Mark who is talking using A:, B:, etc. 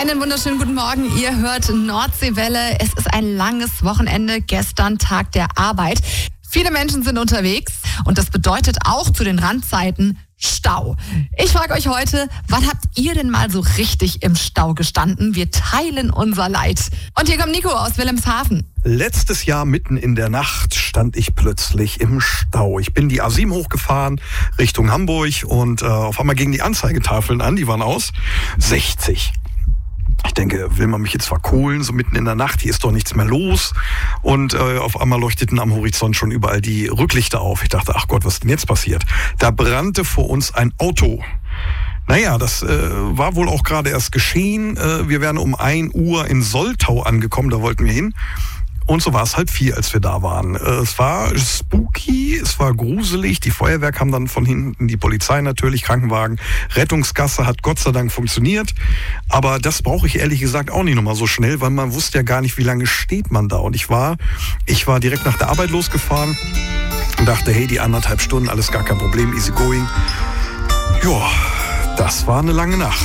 A: Einen wunderschönen guten Morgen. Ihr hört Nordseewelle. Es ist ein langes Wochenende. Gestern Tag der Arbeit. Viele Menschen sind unterwegs und das bedeutet auch zu den Randzeiten Stau. Ich frage euch heute, wann habt ihr denn mal so richtig im Stau gestanden? Wir teilen unser Leid. Und hier kommt Nico aus Wilhelmshaven.
B: Letztes Jahr mitten in der Nacht stand ich plötzlich im Stau. Ich bin die A7 hochgefahren Richtung Hamburg und auf einmal gingen die Anzeigetafeln an, die waren aus 60. Ich denke, will man mich jetzt verkohlen, so mitten in der Nacht, hier ist doch nichts mehr los. Und auf einmal leuchteten am Horizont schon überall die Rücklichter auf. Ich dachte, ach Gott, was ist denn jetzt passiert? Da brannte vor uns ein Auto. Naja, das war wohl auch gerade erst geschehen. Wir wären um 1 Uhr in Soltau angekommen, da wollten wir hin. Und so war es 3:30, als wir da waren. Es war spooky, es war gruselig. Die Feuerwehr kam dann von hinten, die Polizei natürlich, Krankenwagen, Rettungsgasse hat Gott sei Dank funktioniert. Aber das brauche ich ehrlich gesagt auch nicht nochmal so schnell, weil man wusste ja gar nicht, wie lange steht man da. Und ich war direkt nach der Arbeit losgefahren und dachte, hey, die 1,5 Stunden, alles gar kein Problem, easy going. Ja, das war eine lange Nacht.